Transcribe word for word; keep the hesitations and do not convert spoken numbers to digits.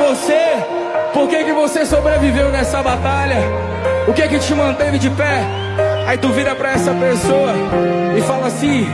você por que que você sobreviveu nessa batalha, o que que te manteve de pé. Aí tu vira pra essa pessoa e fala assim: